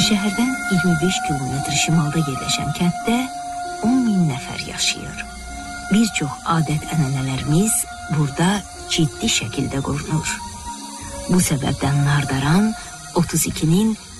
Şəhərdən 25 kilometr şimalda yerləşən kənddə 10.000 nəfər yaşayır. Bir çox adət-ənənələrimiz burada ciddi şəkildə qorunur. Bu səbəbdən Nardaran 32-nin